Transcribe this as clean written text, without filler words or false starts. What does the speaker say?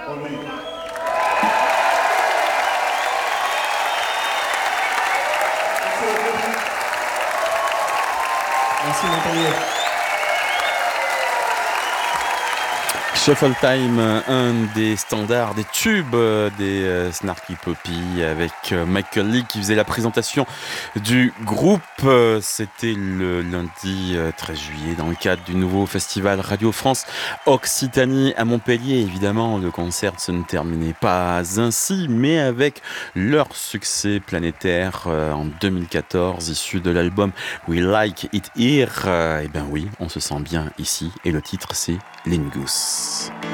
Merci Montpellier. Shuffle Time, un des standards, des tubes des Snarky Puppy avec Michael Lee qui faisait la présentation du groupe. C'était le lundi 13 juillet dans le cadre du nouveau festival Radio France Occitanie à Montpellier. Évidemment, le concert se ne terminait pas ainsi, mais avec leur succès planétaire en 2014, issu de l'album We Like It Here. Eh ben oui, on se sent bien ici. Et le titre, c'est Lingus.